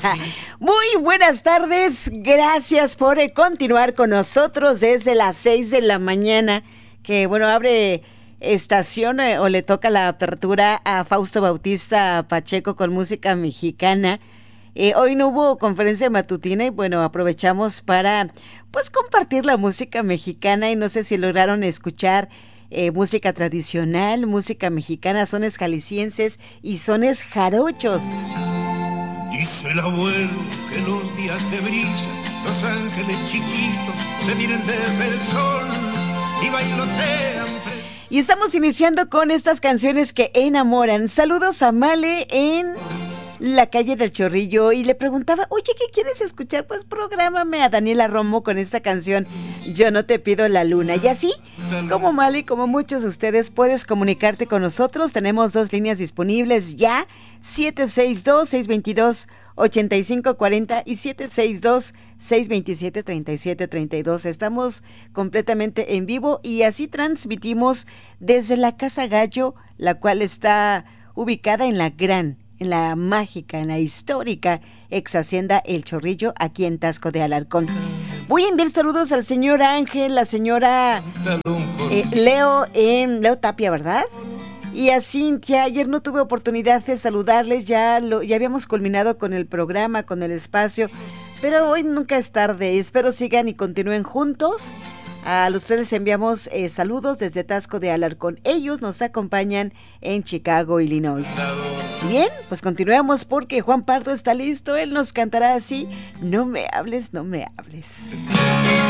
Muy buenas tardes, gracias por continuar con nosotros desde las 6 de la mañana, que bueno, abre estación o le toca la apertura a Fausto Bautista Pacheco con música mexicana. Hoy no hubo conferencia matutina y bueno, aprovechamos para pues compartir la música mexicana y no sé si lograron escuchar música tradicional, música mexicana, sones jaliscienses y sones jarochos. Dice el abuelo que los días de brisa, los ángeles chiquitos se vienen desde el sol y bailotean. Y estamos iniciando con estas canciones que enamoran. Saludos a Male en la calle del Chorrillo y le preguntaba, oye, ¿qué quieres escuchar? Pues prográmame a Daniela Romo con esta canción, Yo no te pido la luna. Y así, como Male, como muchos de ustedes, puedes comunicarte con nosotros. Tenemos 2 líneas disponibles ya, 762-622-8540 y 762-627-3732. Estamos completamente en vivo y así transmitimos desde la Casa Gallo, la cual está ubicada en la mágica, en la histórica ex hacienda El Chorrillo, aquí en Taxco de Alarcón. Voy a enviar saludos al señor Ángel, la señora Leo Tapia, ¿verdad? Y a Cintia. Ayer no tuve oportunidad de saludarles, ya habíamos culminado con el programa, con el espacio, pero hoy nunca es tarde. Espero sigan y continúen juntos. A los 3 les enviamos saludos desde Taxco de Alarcón. Ellos nos acompañan en Chicago, Illinois. Bien, pues continuemos porque Juan Pardo está listo. Él nos cantará así, No me hables, no me hables.